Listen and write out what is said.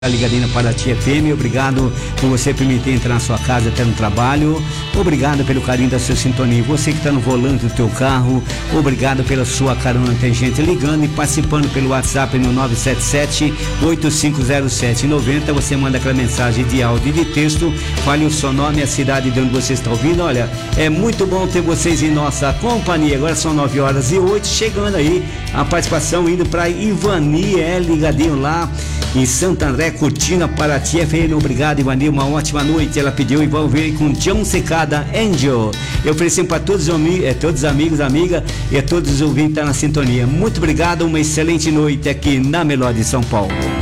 Ligadinha para a Tia FM, obrigado por você permitir entrar na sua casa até no trabalho, obrigado pelo carinho da sua sintonia, você que está no volante do teu carro, obrigado pela sua carona, tem gente ligando e participando pelo WhatsApp no 977-8507-90, você manda aquela mensagem de áudio e de texto, fale o seu nome e a cidade de onde você está ouvindo. Olha, é muito bom ter vocês em nossa companhia, agora são 9h08, chegando aí a participação indo para Ivani, ligadinho lá em Santo André, curtindo a Paraty FM. Obrigado, Ivani, uma ótima noite. Ela pediu e vamos ver com John Secada, Angel. Eu ofereci para todos os amigos, amigas e a todos os ouvintes que estão na sintonia. Muito obrigado, uma excelente noite aqui na Melódia de São Paulo.